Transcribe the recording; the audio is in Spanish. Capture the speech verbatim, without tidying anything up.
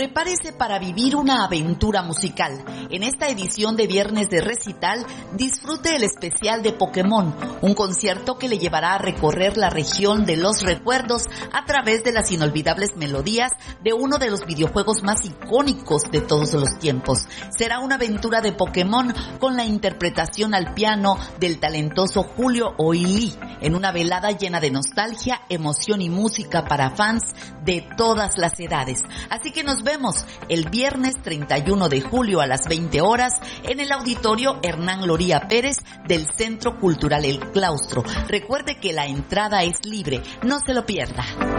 Prepárese para vivir una aventura musical. En esta edición de Viernes de Recital, disfrute el especial de Pokémon, un concierto que le llevará a recorrer la región de los recuerdos a través de las inolvidables melodías de uno de los videojuegos más icónicos de todos los tiempos. Será una aventura de Pokémon con la interpretación al piano del talentoso Julio Oili, en una velada llena de nostalgia, emoción y música para fans de todas las edades. Así que nos vemos el viernes treinta y uno de julio a las veinte horas en el auditorio Hernán Loría Pérez del Centro Cultural El Claustro. Recuerde que la entrada es libre, no se lo pierda.